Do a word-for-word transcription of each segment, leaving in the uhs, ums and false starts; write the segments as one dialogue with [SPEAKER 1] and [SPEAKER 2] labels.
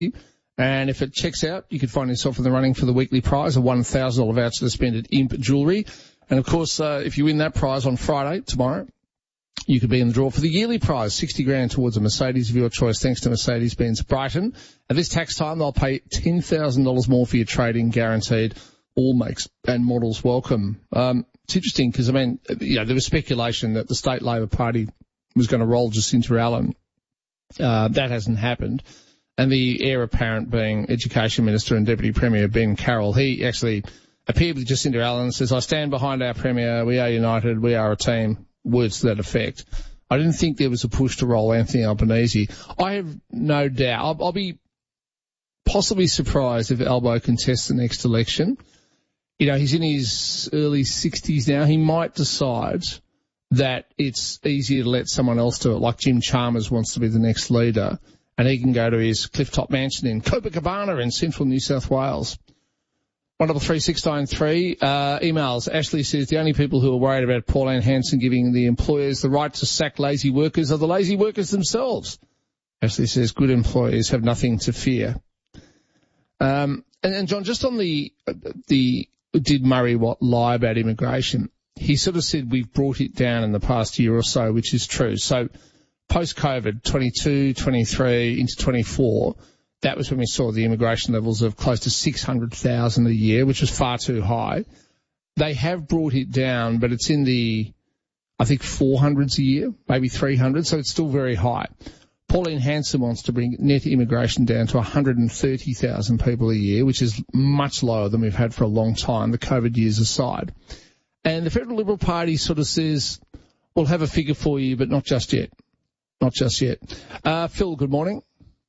[SPEAKER 1] And if it checks out, you could find yourself in the running for the weekly prize, a one thousand dollars voucher to spend at Imp Jewellery. And, of course, uh, if you win that prize on Friday, tomorrow, you could be in the draw for the yearly prize, sixty grand towards a Mercedes of your choice, thanks to Mercedes-Benz Brighton. At this tax time, they'll pay ten thousand dollars more for your trade-in, guaranteed. All makes and models welcome. Um, it's interesting because, I mean, you know, there was speculation that the State Labor Party was going to roll Jacinta Allen. Uh, that hasn't happened. And the heir apparent being Education Minister and Deputy Premier Ben Carroll, he actually appeared with Jacinta Allen and says, I stand behind our Premier, we are united, we are a team, words to that effect. I didn't think there was a push to roll Anthony Albanese. I have no doubt. I'll, I'll be possibly surprised if Albo contests the next election. You know, he's in his early sixties now. He might decide that it's easier to let someone else do it, like Jim Chalmers wants to be the next leader, and he can go to his clifftop mansion in Copacabana in central New South Wales. one double three six nine three. Uh, emails. Ashley says the only people who are worried about Pauline Hanson giving the employers the right to sack lazy workers are the lazy workers themselves. Ashley says good employees have nothing to fear. Um, and, and John, just on the the did Murray what lie about immigration? He sort of said we've brought it down in the past year or so, which is true. So post-COVID, twenty-two, twenty-three into twenty-four, that was when we saw the immigration levels of close to six hundred thousand a year, which was far too high. They have brought it down, but it's in the, I think, four hundreds a year, maybe three hundred, so it's still very high. Pauline Hanson wants to bring net immigration down to one hundred thirty thousand people a year, which is much lower than we've had for a long time, the COVID years aside. And the Federal Liberal Party sort of says, we'll have a figure for you, but not just yet. Not just yet. Uh, Phil, good morning.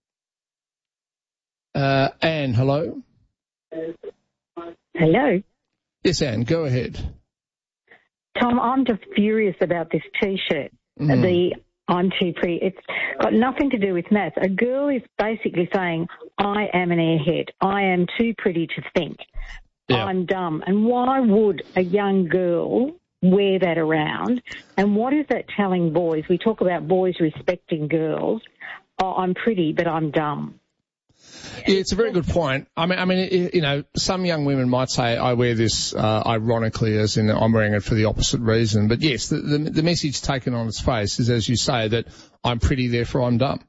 [SPEAKER 1] Uh, Anne, hello.
[SPEAKER 2] Hello.
[SPEAKER 1] Yes, Anne, go ahead.
[SPEAKER 2] Tom, I'm just furious about this T-shirt. Mm. The I'm too pretty. It's got nothing to do with maths. A girl is basically saying, I am an airhead. I am too pretty to think. Yeah. I'm dumb. And why would a young girl wear that around? And what is that telling boys? We talk about boys respecting girls. Oh, I'm pretty, but I'm dumb.
[SPEAKER 1] Yeah, it's a very good point. I mean, I mean, you know, some young women might say I wear this uh, ironically, as in I'm wearing it for the opposite reason. But yes, the, the, the message taken on its face is, as you say, that I'm pretty, therefore I'm dumb.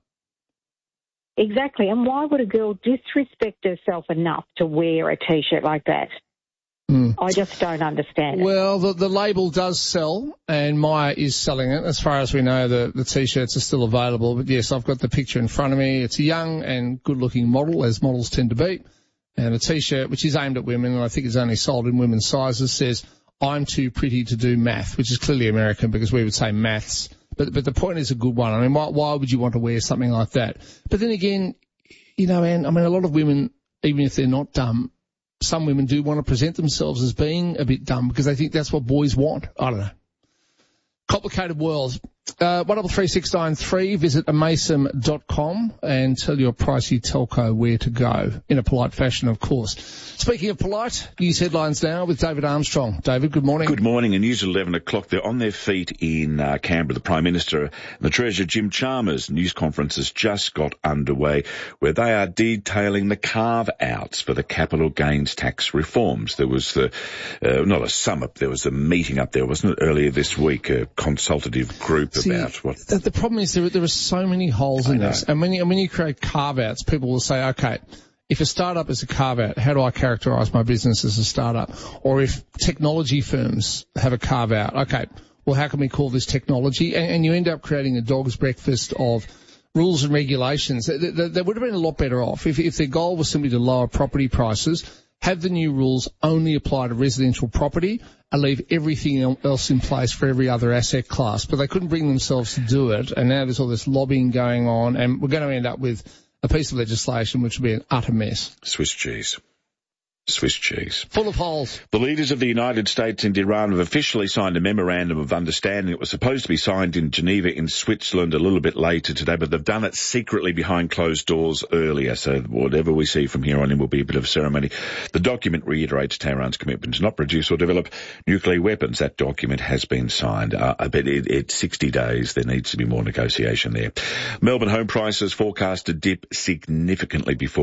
[SPEAKER 2] Exactly. And why would a girl disrespect herself enough to wear a T-shirt like that? Mm. I just don't understand it.
[SPEAKER 1] Well, the, the label does sell, and Maya is selling it. As far as we know, the, the T-shirts are still available. But, yes, I've got the picture in front of me. It's a young and good-looking model, as models tend to be. And a T-shirt, which is aimed at women, and I think is only sold in women's sizes, says, I'm too pretty to do math, which is clearly American because we would say maths. But but the point is a good one. I mean, why, why would you want to wear something like that? But then again, you know, Anne, I mean, a lot of women, even if they're not dumb, some women do want to present themselves as being a bit dumb because they think that's what boys want. I don't know. Complicated world. Uh, one double three six nine three. Visit amasem dot com and tell your pricey telco where to go in a polite fashion, of course. Speaking of polite, news headlines now with David Armstrong. David, good morning.
[SPEAKER 3] Good morning. And news at eleven o'clock. They're on their feet in uh, Canberra. The Prime Minister and the Treasurer Jim Chalmers' news conference has just got underway where they are detailing the carve-outs for the capital gains tax reforms. There was the, uh, not a summit, there was a meeting up there, wasn't it, earlier this week, a consultative group. See, about what
[SPEAKER 1] the, the problem is there, there are so many holes in this, and when you, when you create carve-outs, people will say, okay, if a startup is a carve-out, how do I characterise my business as a startup? Or if technology firms have a carve-out, okay, well, how can we call this technology? And, and you end up creating a dog's breakfast of rules and regulations. They, they, they would have been a lot better off if, if their goal was simply to lower property prices, have the new rules only apply to residential property and leave everything else in place for every other asset class. But they couldn't bring themselves to do it, and now there's all this lobbying going on, and we're going to end up with a piece of legislation which will be an utter mess.
[SPEAKER 3] Swiss cheese. Swiss cheese.
[SPEAKER 1] Full of holes.
[SPEAKER 3] The leaders of the United States and Iran have officially signed a memorandum of understanding. It was supposed to be signed in Geneva in Switzerland a little bit later today, but they've done it secretly behind closed doors earlier. So whatever we see from here on in will be a bit of a ceremony. The document reiterates Tehran's commitment to not produce or develop nuclear weapons. That document has been signed. Uh, I bet it, it's sixty days. There needs to be more negotiation there. Melbourne home prices forecast to dip significantly before